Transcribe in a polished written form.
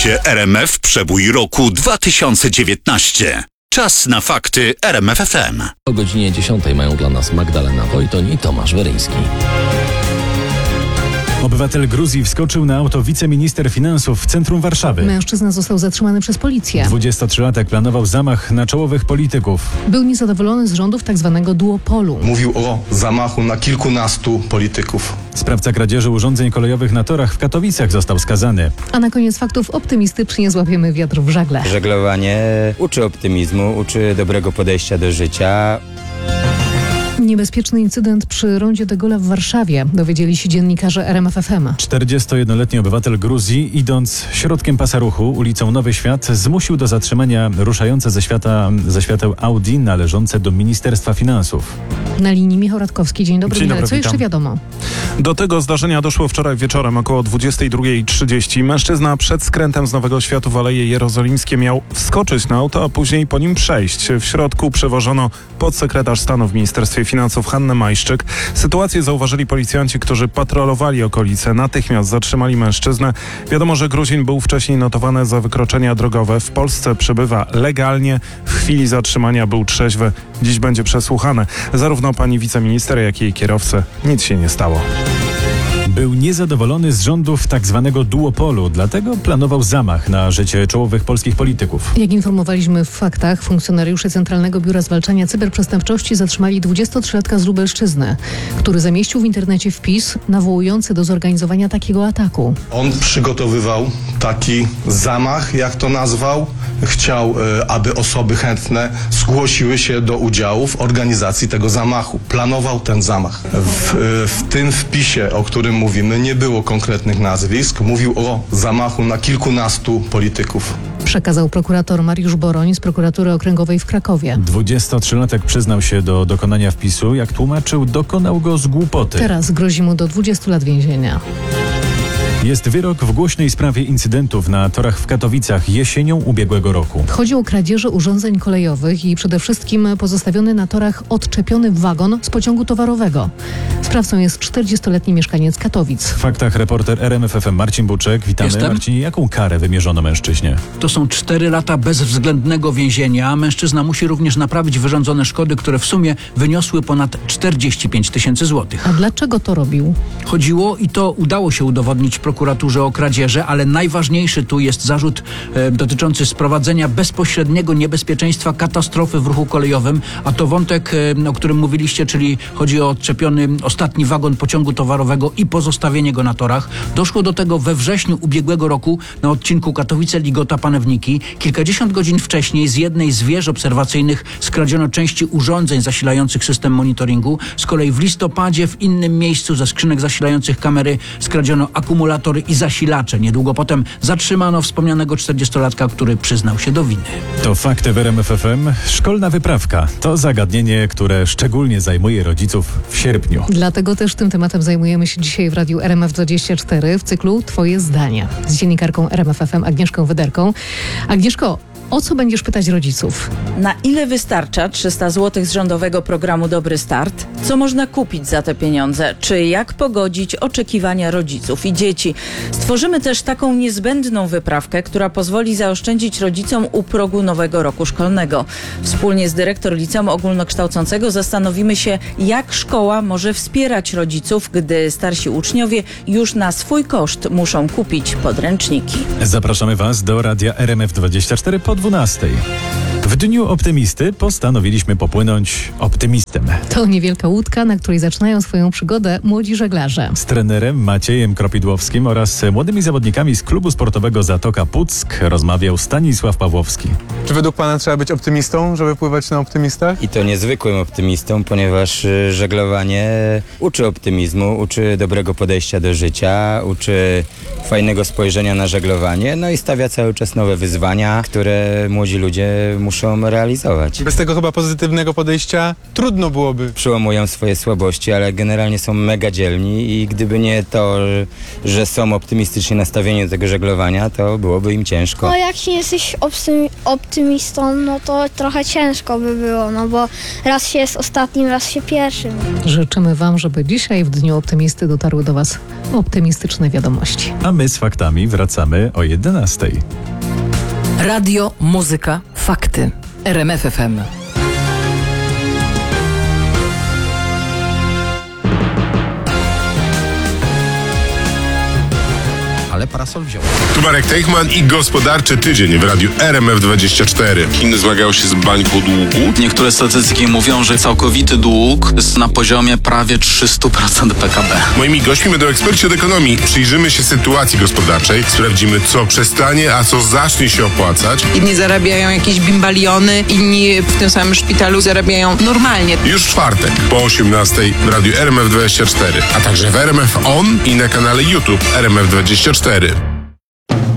Słuchacie RMF Przebój roku 2019. Czas na fakty RMF FM. O godzinie 10 mają dla nas Magdalena Wojtoń i Tomasz Weryński. Obywatel Gruzji wskoczył na auto wiceminister finansów w centrum Warszawy. Mężczyzna został zatrzymany przez policję. 23-latek planował zamach na czołowych polityków. Był niezadowolony z rządów tzw. duopolu. Mówił o zamachu na kilkunastu polityków. Sprawca kradzieży urządzeń kolejowych na torach w Katowicach został skazany. A na koniec faktów optymistycznie złapiemy wiatr w żagle. Żeglowanie uczy optymizmu, uczy dobrego podejścia do życia. Niebezpieczny incydent przy rondzie de Gaulle'a w Warszawie, dowiedzieli się dziennikarze RMF FM. 41-letni obywatel Gruzji, idąc środkiem pasa ruchu ulicą Nowy Świat, zmusił do zatrzymania ruszające ze świateł Audi należące do Ministerstwa Finansów. Na linii Michał Radkowski. Dzień dobry. Dzień dobry, Co jeszcze witam. wiadomo? Do tego zdarzenia doszło wczoraj wieczorem około 22:30. Mężczyzna przed skrętem z Nowego Światu w Aleje Jerozolimskie miał wskoczyć na auto, a później po nim przejść. W środku przewożono podsekretarz stanu w Ministerstwie Finansów Hannę Majszczyk. Sytuację zauważyli policjanci, którzy patrolowali okolice. Natychmiast zatrzymali mężczyznę. Wiadomo, że Gruzin był wcześniej notowany za wykroczenia drogowe. W Polsce przebywa legalnie. W chwili zatrzymania był trzeźwy. Dziś będzie przesłuchany. Zarówno pani wiceminister, jak i jej kierowcy. Nic się nie stało. Był niezadowolony z rządów tzw. duopolu, dlatego planował zamach na życie czołowych polskich polityków. Jak informowaliśmy w faktach, funkcjonariusze Centralnego Biura Zwalczania Cyberprzestępczości zatrzymali 23-latka z Lubelszczyzny, który zamieścił w internecie wpis nawołujący do zorganizowania takiego ataku. On przygotowywał taki zamach, jak to nazwał. Chciał, aby osoby chętne zgłosiły się do udziału w organizacji tego zamachu. Planował ten zamach. W tym wpisie, o którym mówimy, nie było konkretnych nazwisk. Mówił o zamachu na kilkunastu polityków. Przekazał prokurator Mariusz Boroń z prokuratury okręgowej w Krakowie. 23-latek przyznał się do dokonania wpisu. Jak tłumaczył, dokonał go z głupoty. Teraz grozi mu do 20 lat więzienia. Jest wyrok w głośnej sprawie incydentów na torach w Katowicach jesienią ubiegłego roku. Chodzi o kradzieży urządzeń kolejowych i przede wszystkim pozostawiony na torach odczepiony wagon z pociągu towarowego. Sprawcą jest 40-letni mieszkaniec Katowic. W faktach reporter RMF FM Marcin Buczek. Witamy. Jestem. Marcinie, jaką karę wymierzono mężczyźnie? To są 4 lata bezwzględnego więzienia. Mężczyzna musi również naprawić wyrządzone szkody, które w sumie wyniosły ponad 45 000 złotych. A dlaczego to robił? Chodziło i to udało się udowodnić prokuraturze o kradzieży, ale najważniejszy tu jest zarzut dotyczący sprowadzenia bezpośredniego niebezpieczeństwa katastrofy w ruchu kolejowym, a to wątek, o którym mówiliście, czyli chodzi o odczepiony ostatni wagon pociągu towarowego i pozostawienie go na torach. Doszło do tego we wrześniu ubiegłego roku na odcinku Katowice-Ligota-Panewniki. Kilkadziesiąt godzin wcześniej z jednej z wież obserwacyjnych skradziono części urządzeń zasilających system monitoringu. Z kolei w listopadzie w innym miejscu ze skrzynek zasilających kamery skradziono akumulatory i zasilacze. Niedługo potem zatrzymano wspomnianego 40-latka, który przyznał się do winy. To fakty w RMF FM. Szkolna wyprawka to zagadnienie, które szczególnie zajmuje rodziców w sierpniu. Dlatego też tym tematem zajmujemy się dzisiaj w radiu RMF24 w cyklu Twoje zdanie z dziennikarką RMF FM Agnieszką Wyderką. Agnieszko, o co będziesz pytać rodziców? Na ile wystarcza 300 zł z rządowego programu Dobry Start? Co można kupić za te pieniądze? Czy jak pogodzić oczekiwania rodziców i dzieci? Stworzymy też taką niezbędną wyprawkę, która pozwoli zaoszczędzić rodzicom u progu nowego roku szkolnego. Wspólnie z dyrektor liceum ogólnokształcącego zastanowimy się, jak szkoła może wspierać rodziców, gdy starsi uczniowie już na swój koszt muszą kupić podręczniki. Zapraszamy Was do radia RMF24 po 12. W Dniu Optymisty postanowiliśmy popłynąć optymistem. To niewielka łódka, na której zaczynają swoją przygodę młodzi żeglarze. Z trenerem Maciejem Kropidłowskim oraz młodymi zawodnikami z klubu sportowego Zatoka Puck rozmawiał Stanisław Pawłowski. Czy według Pana trzeba być optymistą, żeby pływać na optymistach? I to niezwykłym optymistą, ponieważ żeglowanie uczy optymizmu, uczy dobrego podejścia do życia, uczy fajnego spojrzenia na żeglowanie, no i stawia cały czas nowe wyzwania, które młodzi ludzie muszą realizować. Bez tego chyba pozytywnego podejścia trudno byłoby. Przełamują swoje słabości, ale generalnie są mega dzielni i gdyby nie to, że są optymistycznie nastawieni do tego żeglowania, to byłoby im ciężko. No jak nie jesteś optymistą, no to trochę ciężko by było, no bo raz się jest ostatnim, raz się pierwszym. Życzymy Wam, żeby dzisiaj w Dniu Optymisty dotarły do Was optymistyczne wiadomości. A my z faktami wracamy o 11:00. Radio, muzyka, fakty. RMF FM. Ale parasol wziął. Tu Marek Teichman i gospodarczy tydzień w radiu RMF24. Chiny zmagają się z bańką długu. Niektóre statystyki mówią, że całkowity dług jest na poziomie prawie 300% PKB. Moimi gośćmi będą eksperci od ekonomii. Przyjrzymy się sytuacji gospodarczej, sprawdzimy, co przestanie, a co zacznie się opłacać. Inni zarabiają jakieś bimbaliony, inni w tym samym szpitalu zarabiają normalnie. Już w czwartek po 18:00 w radiu RMF24, a także w RMF On i na kanale YouTube RMF24.